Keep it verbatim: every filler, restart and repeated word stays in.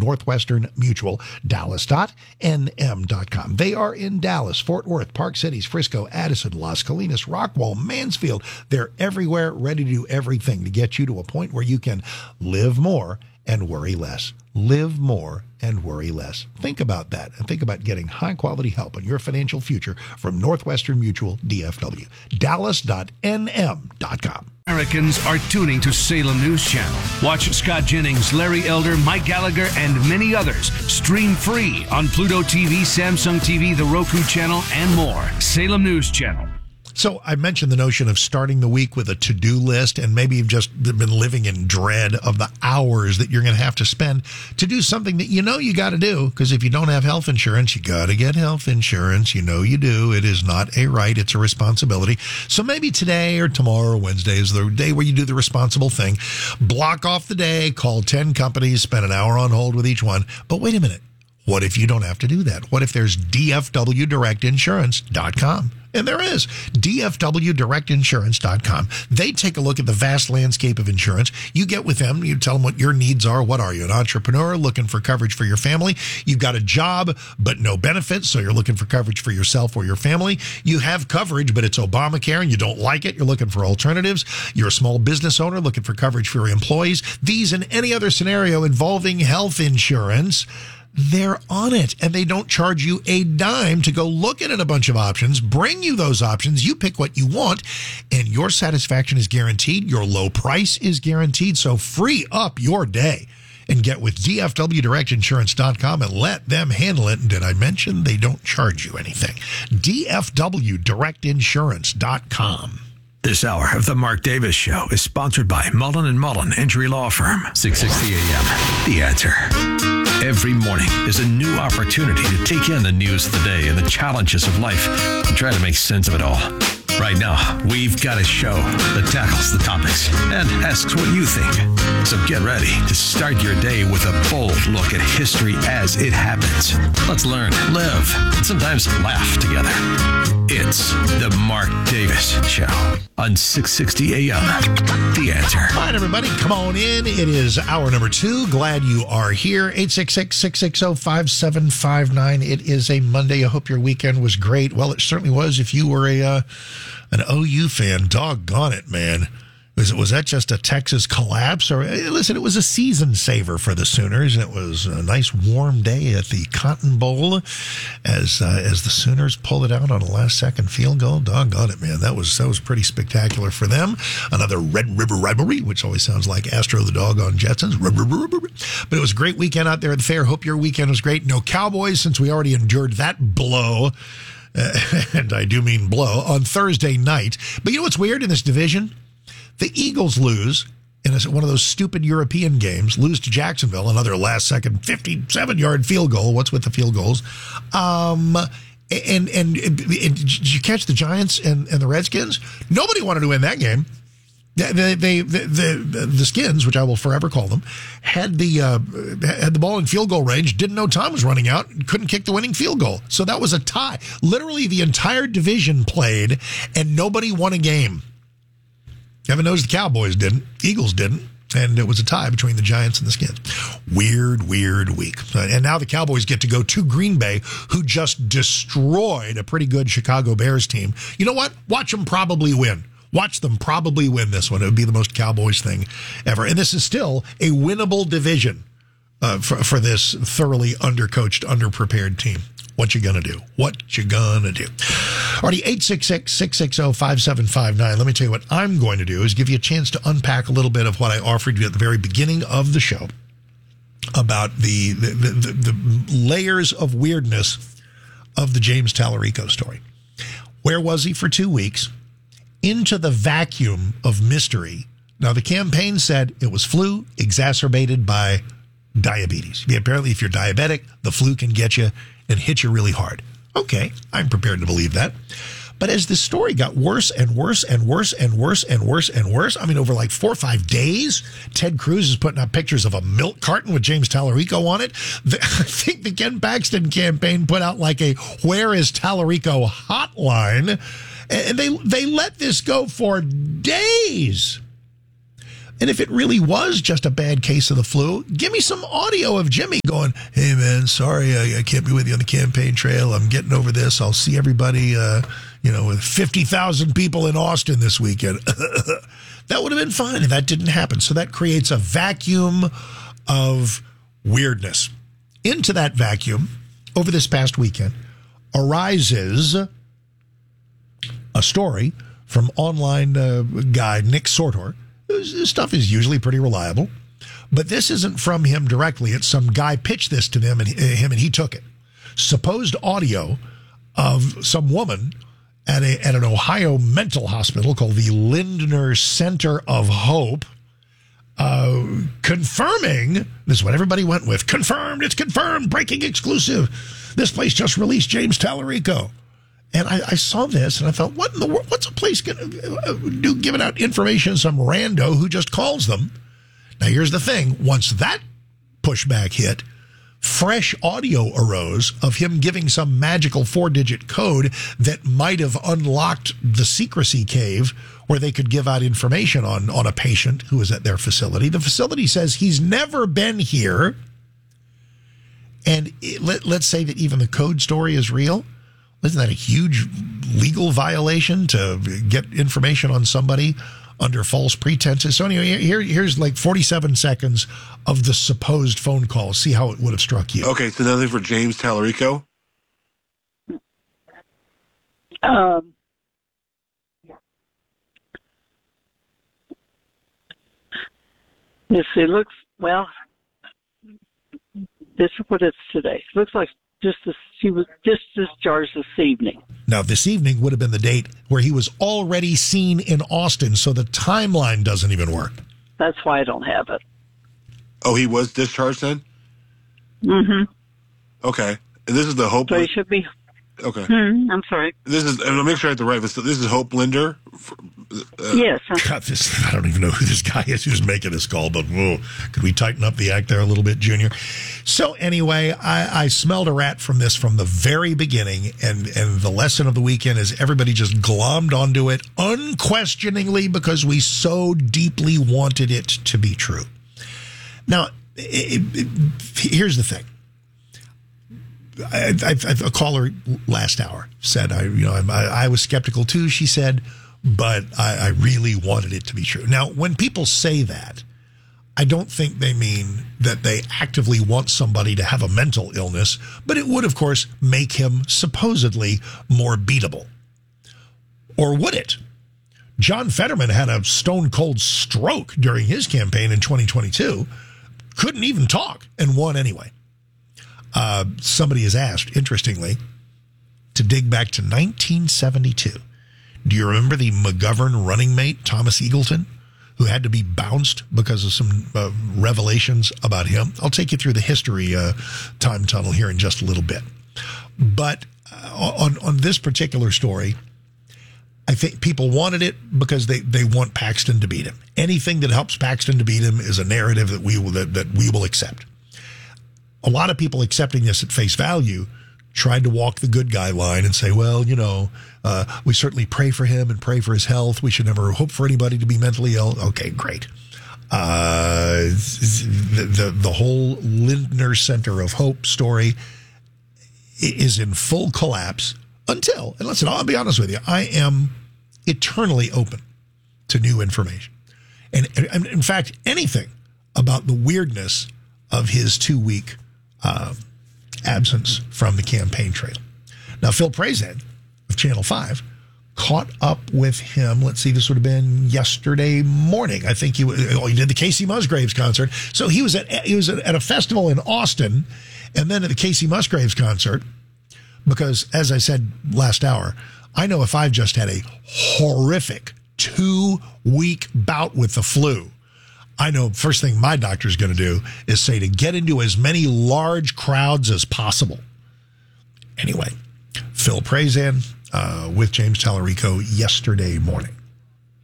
Northwestern Mutual, dallas dot n m dot com. They are in Dallas, Fort Worth, Park Cities, Frisco, Addison, Las Colinas, Rockwall, Mansfield. They're everywhere, ready to do everything to get you to a point where you can live more and worry less. Live more and worry less. Think about that, and think about getting high-quality help in your financial future from Northwestern Mutual, D F W. dallas dot n m dot com. Americans are tuning to Salem News Channel. Watch Scott Jennings, Larry Elder, Mike Gallagher, and many others. Stream free on Pluto T V, Samsung T V, the Roku channel, and more. Salem News Channel. So I mentioned the notion of starting the week with a to-do list, and maybe you've just been living in dread of the hours that you're going to have to spend to do something that you know you got to do, because if you don't have health insurance, you got to get health insurance. You know you do. It is not a right. It's a responsibility. So maybe today or tomorrow or Wednesday is the day where you do the responsible thing. Block off the day, call ten companies, spend an hour on hold with each one. But wait a minute. What if you don't have to do that? What if there's D F W direct insurance dot com? And there is D F W direct insurance dot com. They take a look at the vast landscape of insurance. You get with them. You tell them what your needs are. What are you, an entrepreneur looking for coverage for your family? You've got a job, but no benefits, so you're looking for coverage for yourself or your family. You have coverage, but it's Obamacare, and you don't like it. You're looking for alternatives. You're a small business owner looking for coverage for your employees. These and any other scenario involving health insurance, they're on it, and they don't charge you a dime to go looking at a bunch of options, bring you those options, you pick what you want, and your satisfaction is guaranteed. Your low price is guaranteed. So free up your day and get with D F W direct insurance dot com and let them handle it. And did I mention they don't charge you anything? D F W direct insurance dot com. This hour of The Mark Davis Show is sponsored by Mullen and Mullen Injury Law Firm. six sixty a.m. The Answer. Every morning is a new opportunity to take in the news of the day and the challenges of life and try to make sense of it all. Right now, we've got a show that tackles the topics and asks what you think. So get ready to start your day with a bold look at history as it happens. Let's learn, live, and sometimes laugh together. It's The Mark Davis Show on six sixty a.m. The Answer. All right, everybody, come on in. It is hour number two. Glad you are here. eight six six, six six zero, five seven five nine. It is a Monday. I hope your weekend was great. Well, it certainly was if you were a uh, an O U fan. Doggone it, man. Was, was that just a Texas collapse? Or listen, it was a season saver for the Sooners, and it was a nice warm day at the Cotton Bowl as uh, as the Sooners pulled it out on a last-second field goal. Doggone it, man. That was that was pretty spectacular for them. Another Red River rivalry, which always sounds like Astro the Dog on Jetsons. But it was a great weekend out there at the fair. Hope your weekend was great. No Cowboys, since we already endured that blow. Uh, and I do mean blow, on Thursday night. But you know what's weird in this division? The Eagles lose in a, one of those stupid European games, lose to Jacksonville, another last-second fifty-seven-yard field goal. What's with the field goals? Um, and, and, and, and did you catch the Giants and, and the Redskins? Nobody wanted to win that game. They, they, the, the, the Skins, which I will forever call them, had the uh, had the ball in field goal range, didn't know time was running out, couldn't kick the winning field goal. So that was a tie. Literally, the entire division played, and nobody won a game. Heaven knows the Cowboys didn't. Eagles didn't. And it was a tie between the Giants and the Skins. Weird, weird week. And now the Cowboys get to go to Green Bay, who just destroyed a pretty good Chicago Bears team. You know what? Watch them probably win. Watch them probably win this one. It would be the most Cowboys thing ever. And this is still a winnable division uh, for, for this thoroughly undercoached, underprepared team. What you gonna do? What you gonna do? Alrighty, eight six six, six six zero, five seven five nine. Let me tell you what I'm going to do is give you a chance to unpack a little bit of what I offered you at the very beginning of the show about the the, the, the layers of weirdness of the James Tallarico story. Where was he for two weeks? Into the vacuum of mystery. Now, the campaign said it was flu exacerbated by diabetes. Apparently, if you're diabetic, the flu can get you and hit you really hard. Okay, I'm prepared to believe that. But as the story got worse and worse and worse and worse and worse and worse, I mean, over like four or five days, Ted Cruz is putting up pictures of a milk carton with James Tallarico on it. The, I think the Ken Paxton campaign put out like a "Where is Tallarico" hotline, and they they let this go for days. And if it really was just a bad case of the flu, give me some audio of Jimmy going, hey, man, sorry, I, I can't be with you on the campaign trail. I'm getting over this. I'll see everybody, uh, you know, with fifty thousand people in Austin this weekend. That would have been fine if that didn't happen. So that creates a vacuum of weirdness. Into that vacuum, over this past weekend, arises a story from online uh, guy Nick Sortor. His stuff is usually pretty reliable, but this isn't from him directly. It's some guy pitched this to them and him, and he took it. Supposed audio of some woman at a at an Ohio mental hospital called the Lindner Center of Hope, uh, confirming, this is what everybody went with, confirmed, it's confirmed, breaking exclusive. This place just released James Tallarico. And I, I saw this and I thought, what in the world? What's a place going to do giving out information to some rando who just calls them? Now, here's the thing. Once that pushback hit, fresh audio arose of him giving some magical four-digit code that might have unlocked the secrecy cave where they could give out information on, on a patient who was at their facility. The facility says he's never been here. And it, let, let's say that even the code story is real. Isn't that a huge legal violation to get information on somebody under false pretenses? So anyway, here, here's like forty-seven seconds of the supposed phone call. See how it would have struck you. Okay, so nothing for James Tallarico? Um, yes, it looks, well, this is what it's today. It looks like just this, she was just discharged this evening. Now, this evening would have been the date where he was already seen in Austin, so the timeline doesn't even work. That's why I don't have it. Oh, he was discharged then? Mm-hmm. Okay. And this is the Hope... So he should be... Okay. Hmm, I'm sorry. This is... And I'll make sure I have the right... This is Hope Linder? Uh, yes. God, this, I don't even know who this guy is who's making this call, but whoa, could we tighten up the act there a little bit, Junior? So anyway, I, I smelled a rat from this from the very beginning, and, and the lesson of the weekend is everybody just glommed onto it unquestioningly because we so deeply wanted it to be true. Now, it, it, it, here's the thing. I, I, a caller last hour said, I, you know, I, I was skeptical too, she said, but I, I really wanted it to be true. Now, when people say that, I don't think they mean that they actively want somebody to have a mental illness, but it would, of course, make him supposedly more beatable. Or would it? John Fetterman had a stone-cold stroke during his campaign in twenty twenty-two, couldn't even talk, and won anyway. Uh, somebody has asked, interestingly, to dig back to nineteen seventy-two. Do you remember the McGovern running mate, Thomas Eagleton, who had to be bounced because of some uh, revelations about him? I'll take you through the history uh, time tunnel here in just a little bit. But uh, on, on this particular story, I think people wanted it because they, they want Paxton to beat him. Anything that helps Paxton to beat him is a narrative that we will, that, that we will accept. A lot of people accepting this at face value tried to walk the good guy line and say, well, you know, uh, we certainly pray for him and pray for his health. We should never hope for anybody to be mentally ill. Okay, great. Uh, the, the, the whole Lindner Center of Hope story is in full collapse until, and listen, I'll be honest with you, I am eternally open to new information. And, and in fact, anything about the weirdness of his two-week uh, absence from the campaign trail. Now, Phil Prazan of Channel five caught up with him. Let's see, this would have been yesterday morning. I think he, oh, he did the Casey Musgraves concert. So he was at he was at a festival in Austin, and then at the Casey Musgraves concert, because as I said last hour, I know if I've just had a horrific two-week bout with the flu, I know first thing my doctor's going to do is say to get into as many large crowds as possible. Anyway, Phil Prazan uh, with James Tallarico yesterday morning.